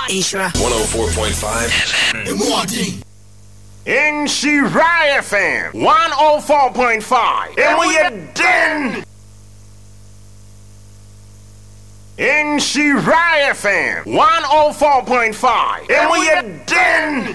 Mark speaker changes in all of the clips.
Speaker 1: Ishra
Speaker 2: 104.5 FM.
Speaker 3: In Shiraya FM 104.5. And we are done. In Shiraya FM 104.5. And we are done.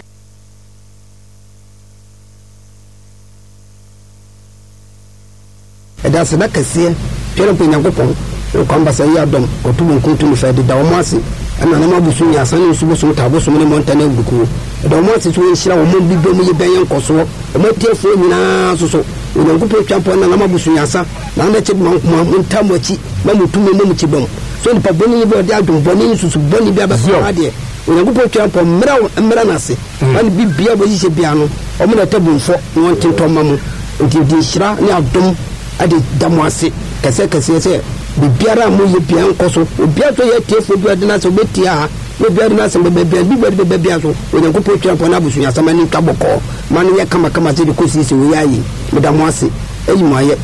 Speaker 4: That's a Nakasia, Peropin Yapon, Combasa Yadom, or Tubun Kuntum Fed, Dalmasi, and Anamabusuya, San Subusu, Tabus, Montana Buku. The most is when Shira will be doing Bayan Koso, a motive for Mina so. We don't go to Champion and Amabusuasa, Nanachi Montamochi, Mamutu Mumutibum. So the Paboni Bodiadum, Bonin to Bonnie Babasio. We don't go to Champion Mero and Meranasi, and be Biabosi Piano, or Metabu for wanting Tomamu, until the Shira near Dom. Adi damwase kese bibiara mo ye pian koso obiato ye tiefo bi adina so betia we bi adina so bebe aso we nko potwa pona busunya samani kaboko manu ye kama se de kosi se we yayi me damwase eyi mo aye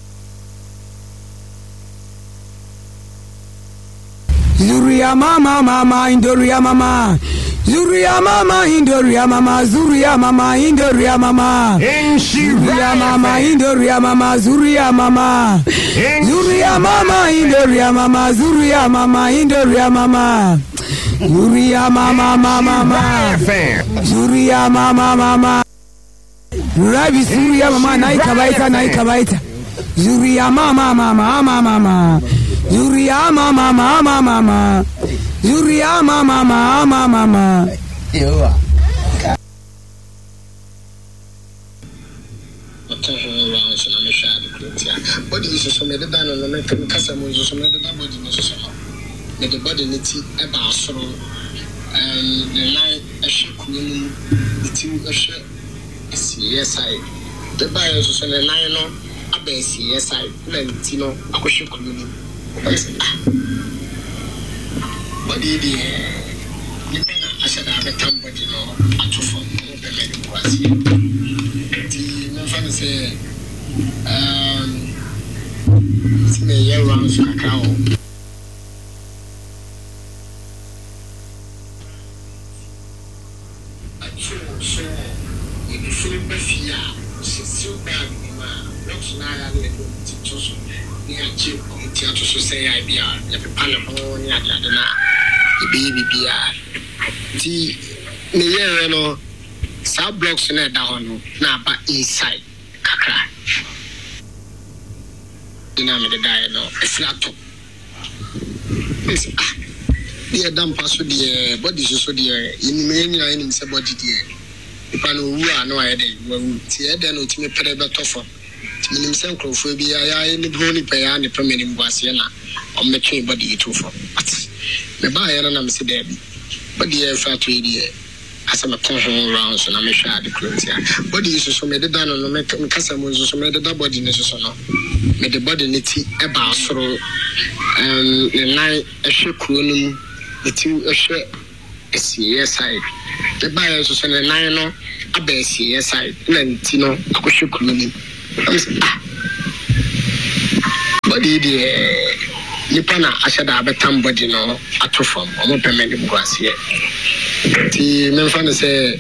Speaker 5: Zuria mama Indoria mama Zuria mama Indoria mama Zuria mama Indoria mama Zuria mama Indoria mama Zuria mama Zuria mama Indoria mama Zuria mama Indoria mama Zuria mama Zuria mama Rabi Zuria mama naikabaita Zuria mama Zuria mama Zuria mama
Speaker 6: body is so made down on the customer is so made the body necessary. Let the body nitty about so and the line a ship the two a ship yes I the buyers was on the nine a base yes I Valentino a question community. Body the I said I have a tambody at your phone the medical was here. The friend say it's me year round cacao. So if you feel better, so bad, looks now to near Jim, to say I be a panel near the baby beer. The year no sub blocks in a down now, but inside Kakra. Dinami the diet no, a flat top. The damn pass with the body so dear, in many lines about it. The panel who are no idea, tear then with me pay better for. Himself, Crophobia, I need only pay any permanent Guasiana or make your body too for. But the buyer and I'm said, but the air fat radio as I'm a home rounds and I'm a shard the clothes here. Body is so made down on the customers so made the body necessary. Made the body nitty about so and the night a ship room, the two a shirt, a CSI. The buyers was on the nine a base CSI, Lentino, a question community. Body the Nipana, I said I bet somebody no at from or permanent grass here. The Memphana say,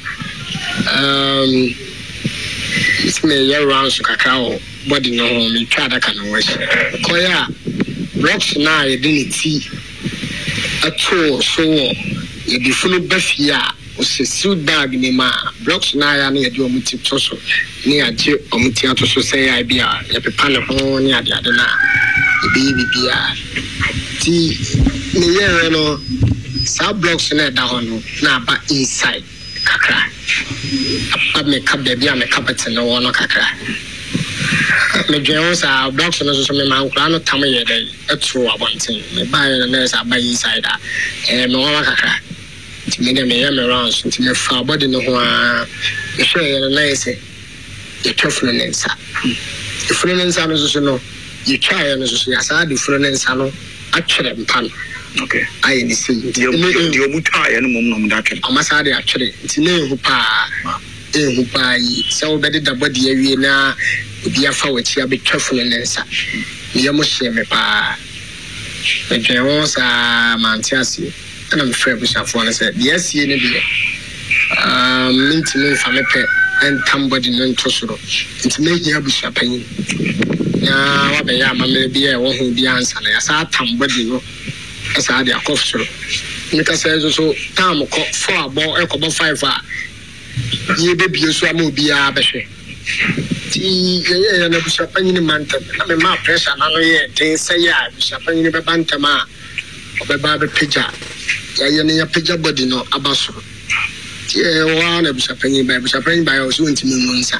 Speaker 6: it's me year round cacao, body no home, you try that kind of wish. Koya, rocks now, you didn't see at all, so you be full of best here. Was a suit bag in ma blocks na near your motive so near Jim or Mutiato so say I be a pan of near the other na baby beer. Tea near no sub blocks in a down now but inside Kakra. I make up the beer, make up it and no one Kakra. The Jones are blocks and also my uncle, no Tammy a day, a true one thing. The buyer and nurse are by inside and no one Kakra. To me, they am around to me far body no one. The show you nice, the toughness. The friends are also no. You try and also yes, I do friends are no. Actually, pan. Okay. I see. The mutai and mum that. I must add actually. It's no who pa. Who pa. So better the body area now. Be a forward here, be careful and answer. You must share me pa. The Jones are Mantiasi. and I'm fair with Safwan. I said, yes, you need it. Minty Famepe and Tambody Nantosuro. It's making a bush opinion. Yeah, maybe I won't be answering. I saw Tambody, as I had a cough. Because I also time for a ball, a couple 5 hours. Ye baby, you swam will be a beshe. And a bush opinion in Manton. I mean, my pressure, I know, they say, yeah, bush opinion in a bantama of a barber picture. Yeah, a picture body no abaso. Yeah, one of bush opinion by us went to me once.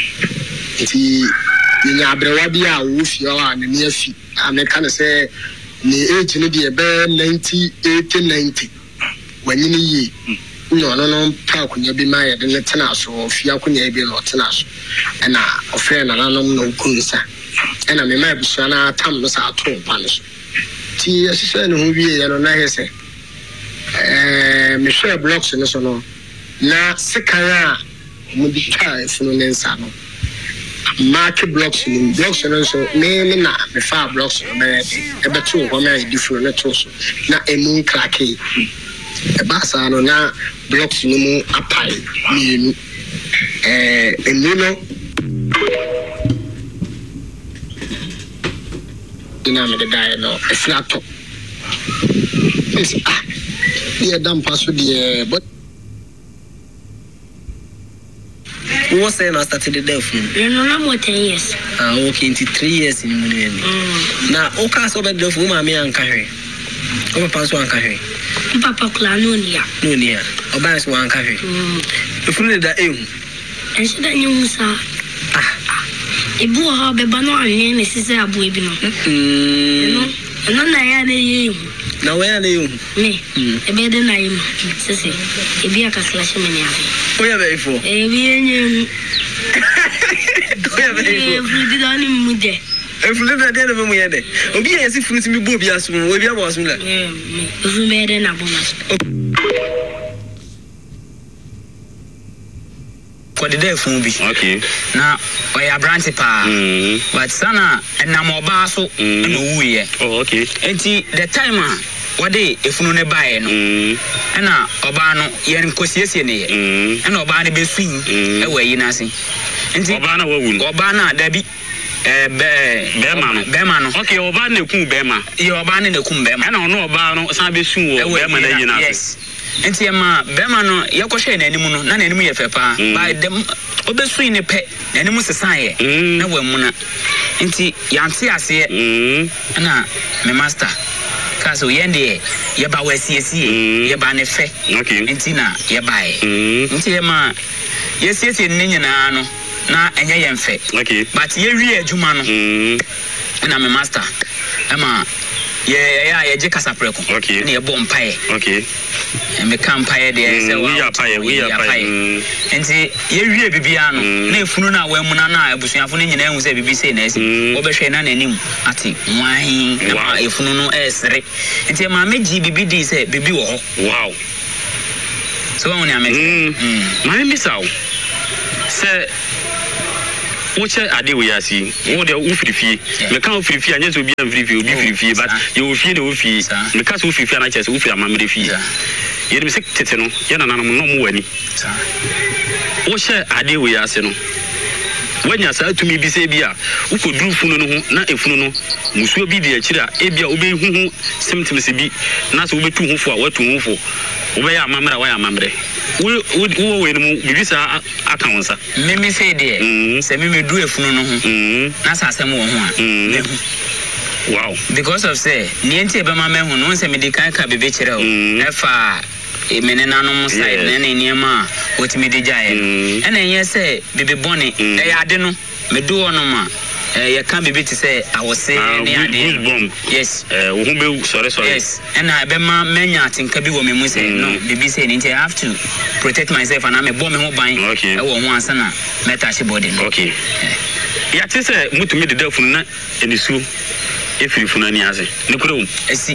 Speaker 6: In Abrewabia, woof your and near feet. I may kind of say, the age in the bear 90. When you need no, park when you be married in the tennis or fear when you be not tennis. And I offend and I know no kunsa. And I may maybe Shana Thomas are 2 punish. Tea, as who be and I say, Michelle Blocks in the sono. Na Sekara would be tried from an insano. Market blocks and also mainly not the 5 blocks of a 2 or different also. Not a moon clacky. A bassano now blocks no more a pie. A muno dynamic dialogue, a flat top. Dear dumb password, but.
Speaker 1: What's saying I started the death?
Speaker 7: No more 10 years.
Speaker 1: Okay, into 3 years in Munien. Now, okay, so bad the woman me and carry. Over pass one carry.
Speaker 7: Papa Clanonia.
Speaker 1: Nonia. Or banks one carry. The food that aim.
Speaker 7: And she that you, sir. A boy, how be banana and this is a boy. And then I had a
Speaker 1: now where are you?
Speaker 7: Me, a better name, Sissy. A beer slash many.
Speaker 1: Where are they for?
Speaker 7: A beer. We did only Mude.
Speaker 1: If we live at the end of them, we had it. Oh, be as if we be Bobias, we was like.
Speaker 7: If we made an abundance.
Speaker 8: For the day for me.
Speaker 9: Okay.
Speaker 8: Now, we are brandy pa. But Sana and Namobaso and we.
Speaker 9: Oh, okay.
Speaker 8: And the timer, what day if no buy no. And now, Obano, Yen Cosiesine, and Obani be seen away in us. And Obana, Debbie. Bema.
Speaker 9: Okay, Obana Kumbema.
Speaker 8: You are banning the Kumbema. I don't know about Sabi Sue. Yes. And Tiama Bemano, Yakoshe and Animuno, none enemy of Papa, by them obviously in a pet, Animus society, no woman. Inti Yanti, I see it, and my master. Caso Yende, Yaba West, Yabane Fe,
Speaker 9: okay,
Speaker 8: and Tina, Yabai. Intiama, yes, in Ninano, na and Yan Fe,
Speaker 9: okay,
Speaker 8: but ye real Jumano, and I'm a master. Emma. Yeah, Jacasa Preco.
Speaker 9: Okay.
Speaker 8: Near Bompire.
Speaker 9: Okay.
Speaker 8: And the campire there.
Speaker 9: We are pie.
Speaker 8: And say, ye Bibiano, ne Fununa, where Munana, Bushafuni, and was a BBC, Obeshanan and him, Ati, why, if no S. And say, Mamma GBD said, Bibi.
Speaker 9: Wow.
Speaker 8: So only I make
Speaker 9: my name is Sao. Sir. Which I do we are seeing. What the Ufri, the count free fee, and yes, will be a free fee, but you will feel the Ufi, the cast of Ufi, and I just Ufi, a mammy fee. Yet, Miss Titano, Yana, no more any. What I do we are saying. When you said to me, Bisabia, who could do Funo, not a Funo, Musu be the Chida, Abia, obey who symptoms be, not to be too for what to move for. Obey our mamma, why am I? Would this accounts?
Speaker 8: Mimi say, dear, say, me do a Funo, that's a some one.
Speaker 9: Wow,
Speaker 8: because of say, Niente Bama, who knows a medical cabin, F. A menanum side, and near ma, what me the giant. And then yes, say, baby Bonnie, I don't know, me do no ma. You can't be to say, I was saying, yes, sorry, yes, and I be my menya think Kabi woman will say, no, baby saying, I have to protect myself and I'm a bomb who buying. Okay, I want one son, metashi body. Okay, yeah, to say, move to me the devil in the zoo if you funny as it. Look at him, I see.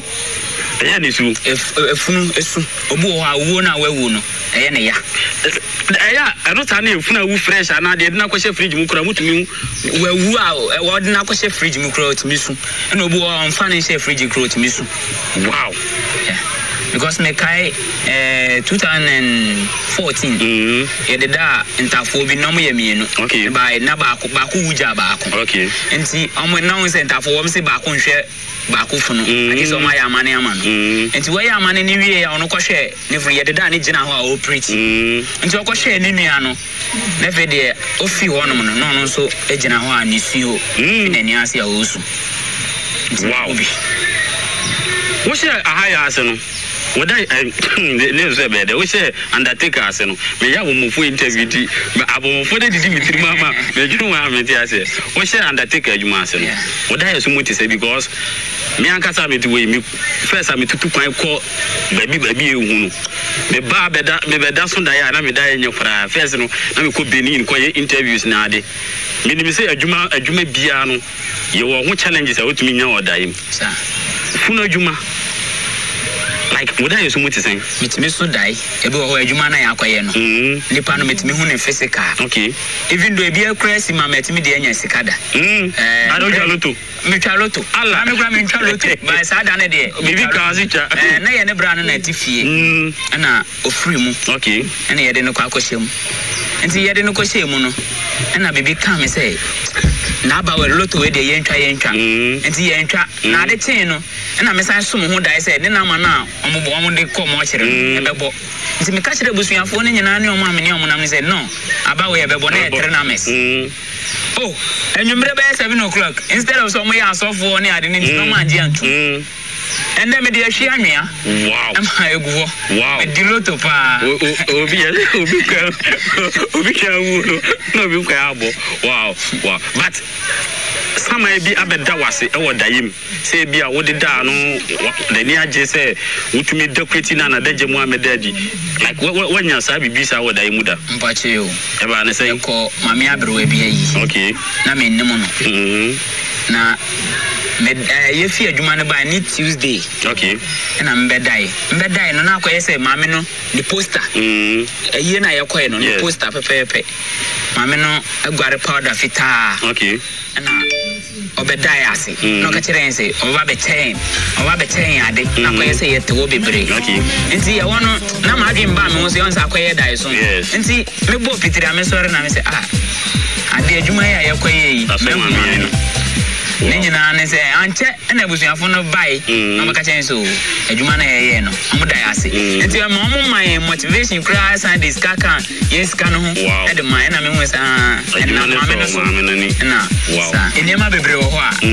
Speaker 8: If Obu, I won our wound, I don't know if fresh and I did not question fridge mukra to me. Well, wow, I did not question fridge mukra to me soon. And Obu, I'm funny, say fridge crow to me soon. Wow. because me kai 2014 ye de da ntafo bi no mo ye mienu
Speaker 9: okay
Speaker 8: by na ba ko wuja ba ko
Speaker 9: okay
Speaker 8: enti omo na won se ntafo wo se ba ko nhwe ba ko funu ati so ma ya amane ama no enti we ya amane ni wie ya ono ko hwe ne fun ye de da ne gina ho a o preach enti o ko hwe ne nua no na fe de o fi ho no no no so e gina ho a ne suo ne ni ase a o su
Speaker 9: wow what say ahaya ase no what I ne say be de what say undertaker ase no me ya wo mo fo interview di abo fo de di mitri mama me junu wa me ti ase what say undertaker adwuma ase no what I so much say because me ankasa me ti we me first am tutu kwan ko baby ehunu me ba beda so da ya na me da enye fra first no na me ko Benin ko ye interviews na ade me ni me say adwuma bia no ye wo ho challenges a wotumi nya odaim
Speaker 8: sa
Speaker 9: funu adwuma like what are you so much saying
Speaker 8: mitimi so dai ebe wo adwuma na yakoye no nipa no mitimi hu ne physical
Speaker 9: okay
Speaker 8: even though ebi akrasi ma mitimi de anya sikada
Speaker 9: I don't jaloto
Speaker 8: me chaloto ala me gra me chaloto ba sa da ne de
Speaker 9: bibi ka zicha
Speaker 8: na ye ne bra no na tifie na ofri mu
Speaker 9: okay
Speaker 8: na ye de no kwa kohyem enti ye de no kohyem no na bibi ka me say na ba we loto we de ye ntwa enti ye ntwa na de tin no na me san so mo ho dai say ne na ma na omo de ko mo kire ebebo nti me ka kire busuafo ne nyina ne omo amene omo nam say no aba we ebebo na etre na mes oh enwumre be 7 o'clock instead of some ya asofo ne ade ne no ma agi antu and then me de ahwi anwea
Speaker 9: wow
Speaker 8: am ha eguwo
Speaker 9: wow
Speaker 8: me di loto pa
Speaker 9: obi ka wu no bi ka abo wow but sama bi abeda wase e wodayim say bi a wode da no the ni age say wutumi dekweti na daje mu amedadi like wanya sa bibi sa wodayim da
Speaker 8: mpache yo
Speaker 9: e ba na say
Speaker 8: ko mami abrewe bi yi
Speaker 9: okay
Speaker 8: na me nnim no na ye fi adwuma no ba ni Tuesday
Speaker 9: okay
Speaker 8: na mbedai no na akoye say mami no the poster ye na ye koye no the poster pepepe mami no aguare powder fita
Speaker 9: okay
Speaker 8: na obedai ase no ka kire say oba be chain ade na akoye say ye te wo bebre
Speaker 9: okay
Speaker 8: nti ye wono na ma adwin ba me wo say on sa akoye dai so nti me bo pitira me sore na me say ade adwuma ya ye koye yi
Speaker 9: me
Speaker 8: ne nyina ne se anche na busuafo no bai no maka chen so adwuma na yeye no mo dai ase enti mo my motivation cry Sundays kaka yes ka no ho e de my na me hu sa na ma me no so na wow enema bebre wo ho a